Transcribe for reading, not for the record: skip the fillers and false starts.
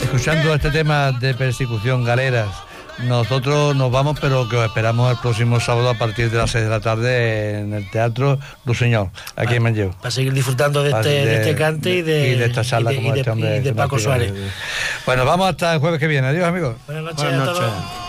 escuchando este tema de persecución galeras, nosotros nos vamos, pero que os esperamos el próximo sábado a partir de las 6 de la tarde en el Teatro Ruiseñor, aquí en Manlleu. Para seguir disfrutando de este cante y de esta charla como este hombre y de Paco Suárez. Bueno, vamos hasta el jueves que viene. Adiós, amigos. Buenas noches.